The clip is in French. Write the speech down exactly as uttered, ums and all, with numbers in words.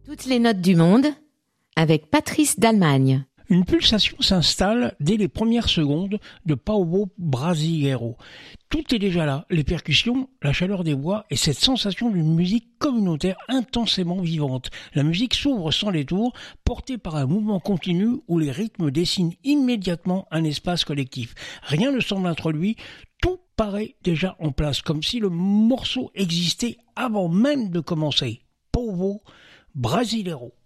Toutes les notes du monde avec Patrice d'Allemagne. Une pulsation s'installe dès les premières secondes de Paulo Brasileiro. Tout est déjà là, les percussions, la chaleur des voix et cette sensation d'une musique communautaire intensément vivante. La musique s'ouvre sans détour, portée par un mouvement continu où les rythmes dessinent immédiatement un espace collectif. Rien ne semble introduit, tout paraît déjà en place, comme si le morceau existait avant même de commencer. Paulo Brasileiro.